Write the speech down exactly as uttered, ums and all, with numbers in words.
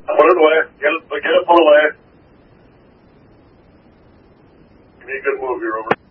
Put it away. Get it, get it put away. Give me a good move here, over.